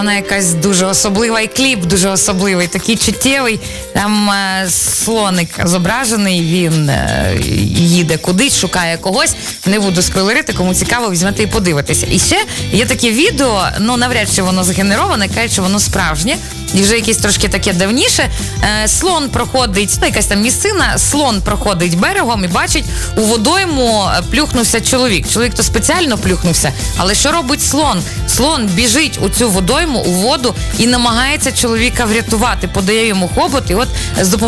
Вона якась дуже особлива, і кліп дуже особливий, такий чуттєвий. Там слоник зображений, він їде кудись, шукає когось. Не буду спойлерити, кому цікаво, візьмете і подивитися. І ще є таке відео, навряд чи воно згенероване, кажуть, що воно справжнє. І вже якесь трошки таке давніше. Слон проходить, якась там місцина, слон проходить берегом і бачить, у водойму плюхнувся чоловік. Чоловік то спеціально плюхнувся, але що робить слон? Слон біжить у цю водойму, у воду і намагається чоловіка врятувати, подає йому хобот, і от з допомогою